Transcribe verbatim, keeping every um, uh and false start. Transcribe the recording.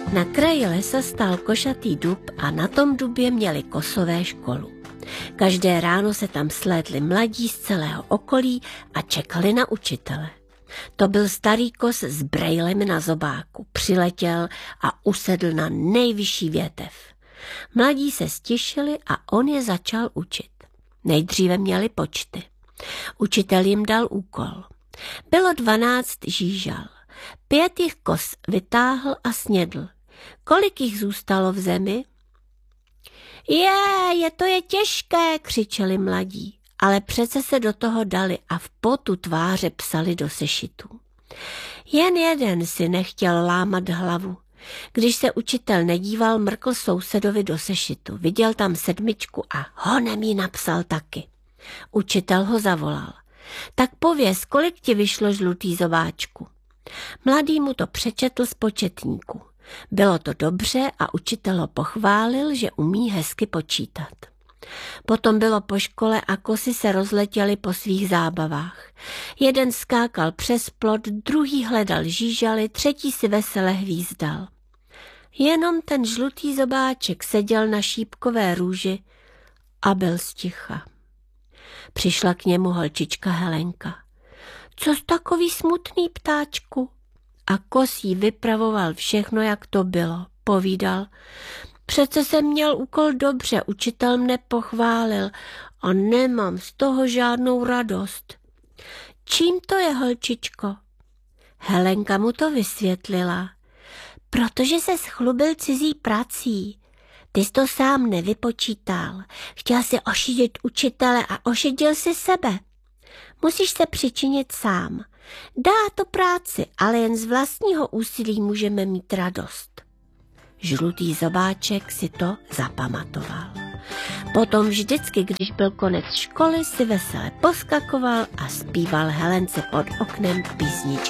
Na kraji lesa stál košatý dub a na tom dubě měli kosové školu. Každé ráno se tam slétli mladí z celého okolí a čekali na učitele. To byl starý kos s brejlemi na zobáku. Přiletěl a usedl na nejvyšší větev. Mladí se stišili a on je začal učit. Nejdříve měli počty. Učitel jim dal úkol. Bylo dvanáct žížal. Pět jich kos vytáhl a snědl. Kolik jich zůstalo v zemi? Je, je to je těžké, křičeli mladí, ale přece se do toho dali a v potu tváře psali do sešitů. Jen jeden si nechtěl lámat hlavu. Když se učitel nedíval, mrkl sousedovi do sešitu. Viděl tam sedmičku a honem ji napsal taky. Učitel ho zavolal. Tak pověz, kolik ti vyšlo žlutý zobáčku. Mladý mu to přečetl z početníku. Bylo to dobře a učitel ho pochválil, že umí hezky počítat. Potom bylo po škole a kosy se rozletěly po svých zábavách. Jeden skákal přes plot, druhý hledal žížaly, třetí si vesele hvízdal. Jenom ten žlutý zobáček seděl na šípkové růži a byl sticha. Přišla k němu holčička Helenka. Co jsi takový smutný, ptáčku? A kos jí vypravoval všechno, jak to bylo. Povídal, přece jsem měl úkol dobře, učitel mne pochválil a nemám z toho žádnou radost. Čím to je, holčičko? Helenka mu to vysvětlila. Protože se schlubil cizí prací. Ty jsi to sám nevypočítal. Chtěl si ošidit učitele a ošidil si sebe. Musíš se přičinit sám. Dá to práci, ale jen z vlastního úsilí můžeme mít radost. Žlutý zobáček si to zapamatoval. Potom vždycky, když byl konec školy, si vesele poskakoval a zpíval Helence pod oknem písničky.